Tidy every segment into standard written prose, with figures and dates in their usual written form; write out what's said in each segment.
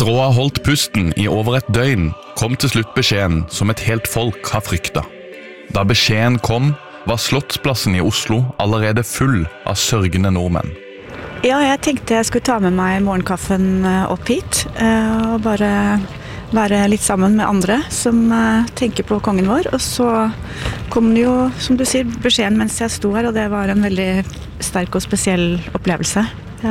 Etter å ha holdt pusten I over et døgn, kom til slutt beskjeden som et helt folk har fryktet. Da beskjeden kom, var Slottsplassen I Oslo allerede full av sørgende nordmenn. Ja, jeg tenkte jeg skulle ta med meg morgenkaffen opp hit, og bare være litt sammen med andre som tenker på kongen vår. Og så kom det jo, som du sier, beskjeden mens jeg sto her, og det var en veldig sterk og spesiell opplevelse.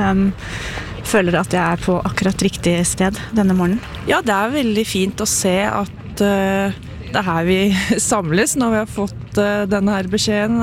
Føler at jeg på akkurat riktig sted denne morgenen. Ja, det veldig fint å se at det her vi samles når vi har fått denne her beskjeden,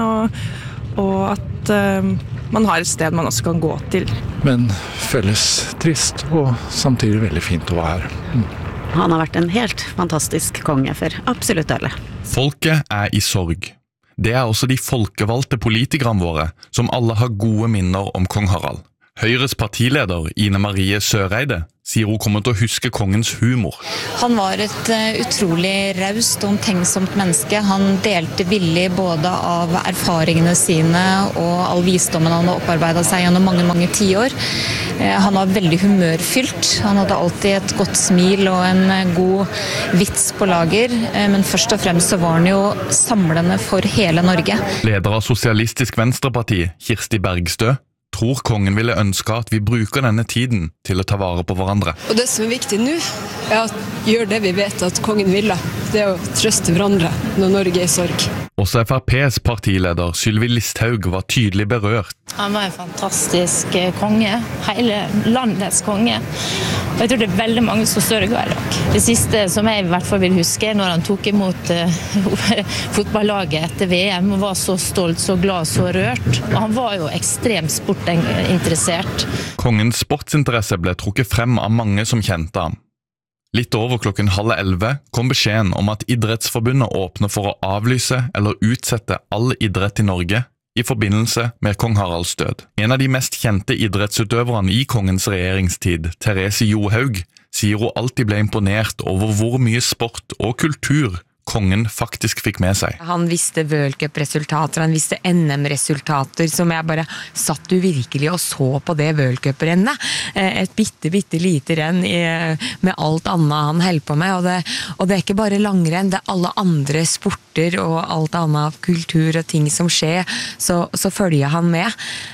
og at man har et sted man også kan gå til. Men føles trist og samtidig veldig fint å være her. Han har vært en helt fantastisk konge for absolutt alle. Folket I sorg. Det også de folkevalgte politikerne våre, som alle har gode minner om kong Harald. Høyres partileder Ine Marie Søreide sier hun kommer til å huske kongens humor. Han var et utrolig raust og omtenksomt menneske. Han delte villig både av erfaringene sine og all visdommen han har opparbeidet seg gjennom mange, mange tiår. Han var veldig humørfylt. Han hadde alltid et godt smil og en god vits på lager. Men først og fremst så var han jo samlende for hele Norge. Leder av Sosialistisk Venstreparti, Kirsti Bergstø, tror kongen ville ønske at vi bruker denne tiden til å ta vare på hverandre. Og det som viktig nå, å gjøre det vi vet at kongen ville. Det å trøste hverandre når Norge I sorg. Også FrPs partileder Sylvi Listhaug var tydelig berørt. Han var en fantastisk konge, hele landets konge. Og jeg tror det veldig mange som sørger I dag. Det siste som jeg I hvert fall vil huske når han tok imot fotballaget etter VM og var så stolt, så glad, så rørt. Og han var jo ekstremt sportinteressert. Kongens sportsinteresse ble trukket frem av mange som kjente ham. Litt over 10:30 kom beskjeden om at Idrettsforbundet åpner for å avlyse eller utsette all idrett I Norge I forbindelse med kong Haralds død. En av de mest kjente idrettsutøverne I kongens regjeringstid, Therese Johaug, sier hun alltid ble imponert over hvor mye sport og kultur kongen faktisk fikk med seg. Han visste World Cup-resultater, han visste NM-resultater, som jeg bare satt du virkelig og så på det World Cup-rennet. Et bitte lite renn med alt annet han holdt på med, og det ikke bare langrenn, det alle andre sporter og alt annet kultur og ting som skjer, så følger han med.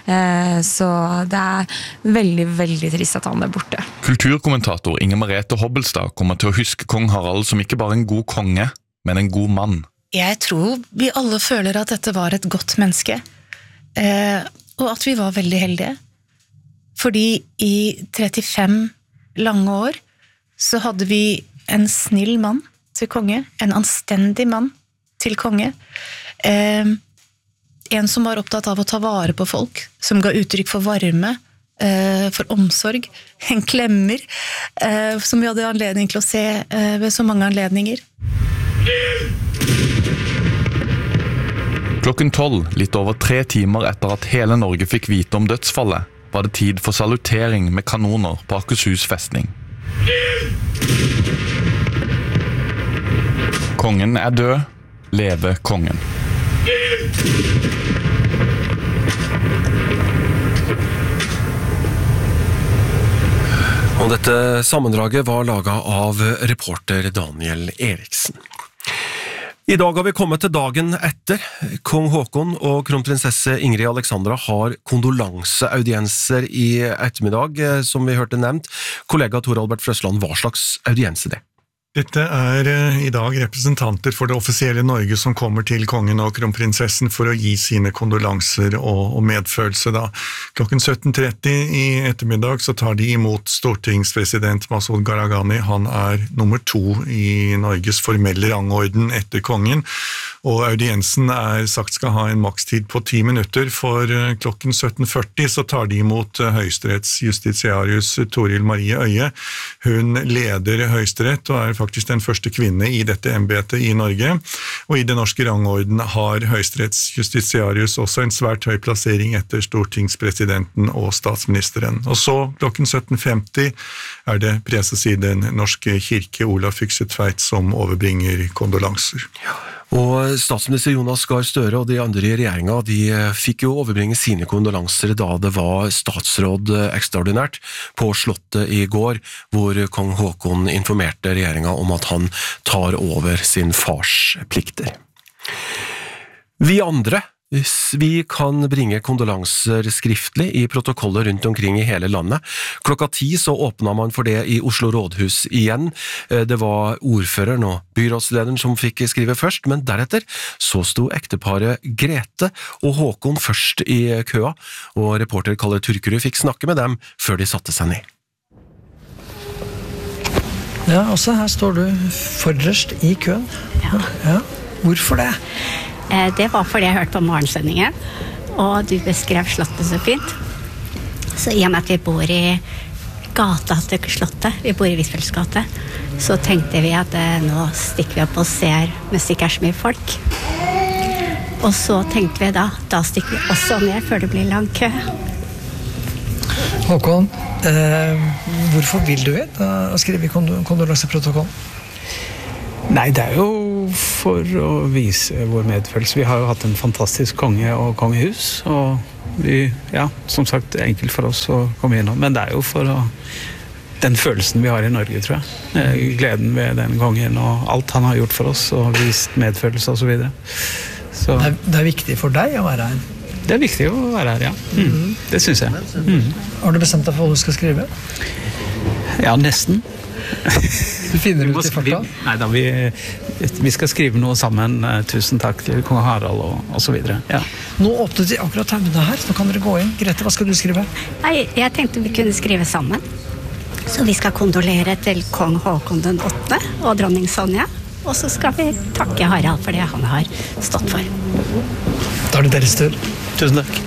Så det veldig, veldig trist at han borte. Kulturkommentator Inger Merete Hobbelstad kommer til å huske kong Harald som ikke bare en god konge, men en god mann. Jeg tror vi alle føler at dette var et godt menneske, og at vi var veldig heldige. Fordi I 35 lange år så hadde vi en snill mann til konge, en anstendig mann til konge, en som var opptatt av å ta vare på folk, som ga uttrykk for varme, for omsorg, en klemmer, som vi hadde anledning til å se ved så mange anledninger. 12:00, litt over 3 timer etter at hele Norge fikk vite om dødsfallet, var det tid for salutering med kanoner på Akershus festning. Kongen død, leve kongen. Og dette sammendraget var laget av reporter Daniel Eriksen. I dag har vi kommet til dagen etter. Kong Håkon og kronprinsesse Ingrid Alexandra har kondolanseaudienser I ettermiddag, som vi hørte nevnt. Kollega Tor Albert Frøsland, hva slags audiense det? Dette I dag representanter for det offisielle Norge som kommer til kongen og kronprinsessen for å gi sine kondolanser og medfølelse. Da. Klokken 17:30 I ettermiddag så tar de imot stortingspresident Masud Gharahkhani. Han nummer 2 I Norges formelle rangorden etter kongen, og audiensen sagt skal ha en makstid på 10 minutter, for klokken 17:40 så tar de imot Høyesteretts justitiarius Toril Marie Øye. Hun leder Høyesterett og faktisk den første kvinne I dette embetet I Norge, og I den norske rangorden har Høyesteretts justitiarius også en svært høy plassering etter stortingspresidenten og statsministeren. Og så klokken 17:50 det preses I den norske kirke Olav Fykse Tveit som overbringer kondolanser. Ja. Og statsminister Jonas Gahr Støre og de andre i regjeringen, de fikk jo overbringe sine kondolanser da det var statsråd ekstraordinært på Slottet i går, hvor kong Håkon informerte regjeringen om at han tar over sin fars plikter. Vi andre, vi kan bringe kondolanser skriftlig i protokoller rundt omkring i hele landet. 10:00 så åpnet man for det i Oslo rådhus igjen. Det var ordføreren og byrådslederen som fikk skrive først, men deretter så sto ekteparet Grete og Håkon først i køa, og reporter Kalle Turkerud fikk snakke med dem før de satte seg ned. Ja, også her står du forrest i køen. Ja. Hvorfor det? Det var fordi jeg hørte på morgensendingen, og du beskrev Slottet så fint. Så i og med at vi bor i gata til Slottet, vi bor i Visfelds gate, så tenkte vi at nå stikker vi opp og ser mens det ikke er så mye folk. Og så tenkte vi da stikker vi også ned før det blir lang kø. Håkon, hvorfor vil du å skrive i kondolanseprotokollen? Nei, det er jo for å vise vår medfølelse. Vi har jo hatt en fantastisk konge og kongehus, og som sagt, det er enkelt for oss å komme innom, men det er jo for den følelsen vi har i Norge, tror jeg. Gleden ved den kongen og alt han har gjort for oss, og vist medfølelse og så videre. Så det er viktig for deg å være her? Det er viktig å være her, ja. Det synes jeg. Har du bestemt deg for hva du skal skrive? Ja, nesten. Du finner ut i farta? Neida, vi skal skrive noe sammen. Tusen takk til kong Harald og så videre. Ja. Nå åpnet de akkurat taubene her, så kan dere gå inn. Grete, hva skal du skrive? Nei, jeg tenkte vi kunne skrive sammen. Så vi skal kondolere til kong Håkon den 8. og dronning Sonja. Og så skal vi takke Harald for det han har stått for. Da er det deres tur. Tusen takk.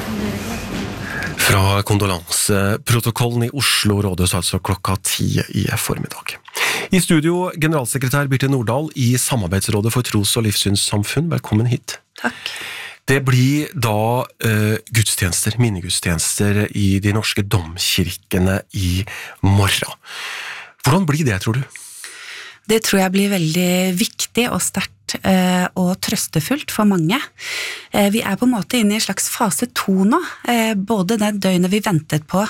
Fra kondolanseprotokollen i Oslo rådhus, altså 10:00 i formiddag. I studio, generalsekretær Birte Nordahl i Samarbeidsrådet for tros- og livssynssamfunn. Velkommen hit. Takk. Det blir da gudstjenester, minnegudstjenester i de norske domkirkene i morgen. Hvordan blir det, tror du? Det tror jeg blir veldig viktig og sterkt og trøstefullt for mange. Vi er på en måte inne i en slags fase 2 nå, både det døgnet vi ventet på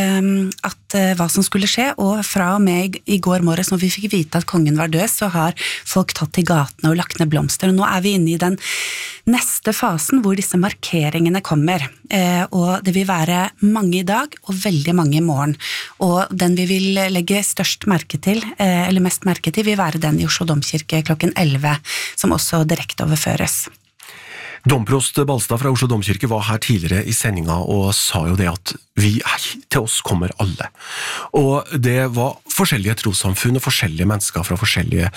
hva som skulle skje, og fra og med i går morges når vi fikk vite at kongen var død, så har folk tatt til gatene og lagt ned blomster, og nå er vi inne i den neste fasen hvor disse markeringene kommer, og det vil være mange i dag og veldig mange i morgen, og den vi vil legge størst merke til, eller mest merke til, vil være den i Oslo domkirke 11:00, som også direkte overføres. Domprost Balstad fra Oslo domkirke var her tidligere i sendinga og sa jo det at til oss kommer alle. Og det var forskjellige trossamfunn og forskjellige mennesker fra forskjellige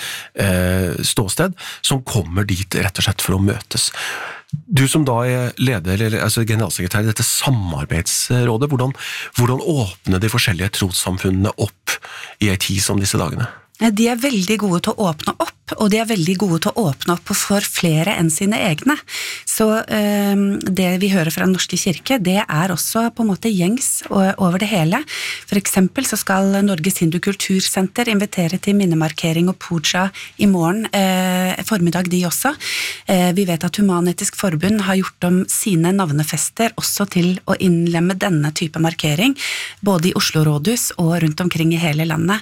ståsted som kommer dit rett og slett for å møtes. Du som da er leder, altså generalsekretær i dette samarbeidsrådet, hvordan åpner de forskjellige trossamfunnene opp i en tid som disse dagene? De er veldig gode til å åpne opp, og de er veldig gode til å åpne opp for flere enn sine egne. Så det vi hører fra Den norske kirke, det er også på en måte gjengs over det hele. For eksempel så skal Norges Hindu Kultursenter invitere til minnemarkering og puja i morgen formiddag de også. Vi vet at Human-Etisk Forbund har gjort om sine navnefester også til å innlemme denne type markering, både i Oslo rådhus og rundt omkring i hele landet.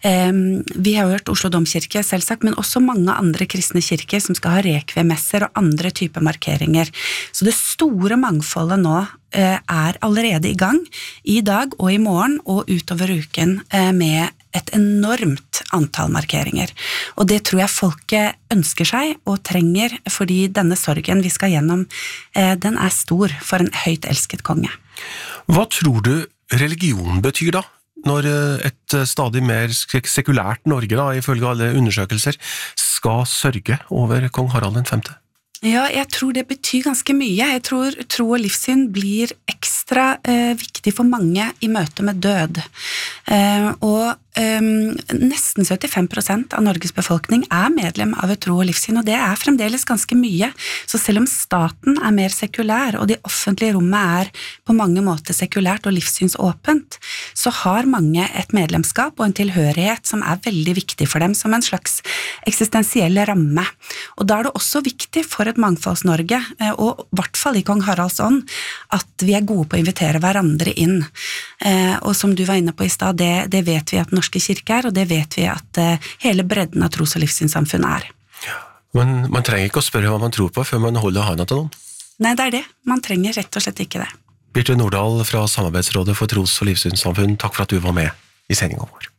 Vi har hørt Oslo domkirke selvsagt, men også mange andre kristne kirker som skal ha rekviemesser og andre typer markeringer. Så det store mangfoldet nå er allerede i gang i dag og i morgen og utover uken med et enormt antall markeringer. Og det tror jeg folket ønsker seg og trenger, fordi denne sorgen vi skal gjennom, den er stor for en høyt elsket konge. Hva tror du religion betyr da? Når et stadig mer sekulært Norge, da, ifølge alle undersøkelser, skal sørge over kong Harald 5. Ja, jeg tror det betyr ganske mye. Jeg tror tro og livssyn blir ekstra viktig for mange i møte med død. Og nesten 75% av Norges befolkning medlem av et tro og livssyn, og det fremdeles ganske mye. Så selv om staten mer sekulær, og det offentlige rommet på mange måter sekulært og livssynsåpent, så har mange et medlemskap og en tilhørighet som veldig viktig for dem, som en slags eksistensiell ramme. Og da det også viktig for et mangfolds-Norge, og I hvert fall I Kong Haralds ånd, at vi gode på å invitere hverandre inn. Og som du var inne på I stad, det vet vi at Norske Kirke og det vet vi at hele bredden av tros- og livssynssamfunn Men man trenger ikke å spørre hva man tror på før man holder handa til noen? Nei, det det. Man trenger rett og slett ikke det. Birte Nordahl fra Samarbeidsrådet for tros- og livssynssamfunn, takk for at du var med I sendingen vår.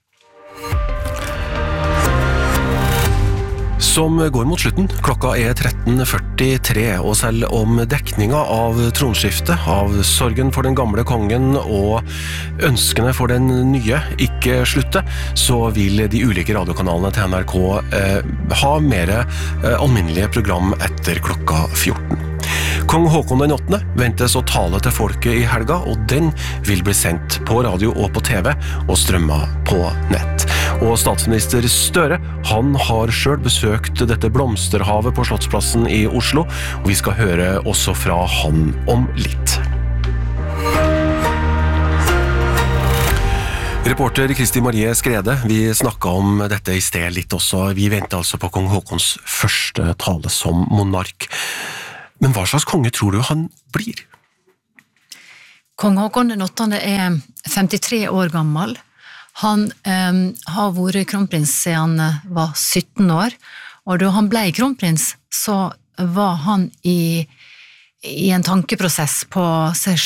Som går mot slutten, klokka 13:43, og selv om dekninga av tronskiftet, av sorgen for den gamle kongen og ønskene for den nye ikke slutte, så vil de ulike radiokanalene til NRK ha mer alminnelige program etter klokka 14. Kong Håkon den 8. ventes å tale til folket I helga, og den vil bli sendt på radio og på TV og strømma på nett. Og statsminister Støre, han har selv besøkt dette blomsterhavet på Slottsplassen I Oslo, og vi skal høre også fra han om litt. Reporter Kristi Marie Skrede, vi snakket om dette I sted litt også. Vi venter altså på kong Håkons første tale som monark. Men hva slags konge tror du han blir? Kong Håkon den 8. 53 år gammel. Han har vært kronprins siden han var 17 år, og da han ble kronprins, så var han I en tankeprosess på seg